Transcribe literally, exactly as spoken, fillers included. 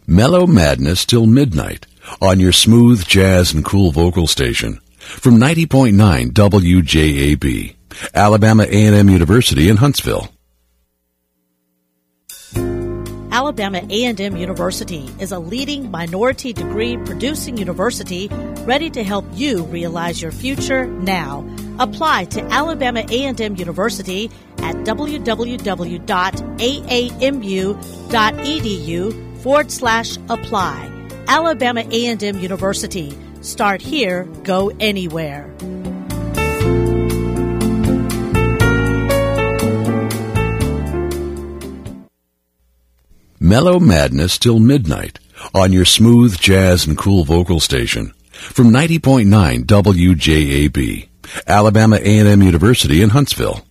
Mellow Madness till midnight on your smooth jazz and cool vocal station from ninety point nine W J A B, Alabama A and M University in Huntsville. Alabama A and M University is a leading minority degree producing university ready to help you realize your future now. Apply to Alabama A and M University at w w w dot a a m u dot e d u forward slash apply. Alabama A and M University. Start here, go anywhere. Mellow Madness till midnight on your smooth jazz and cool vocal station from ninety point nine W J A B, Alabama A and M University in Huntsville.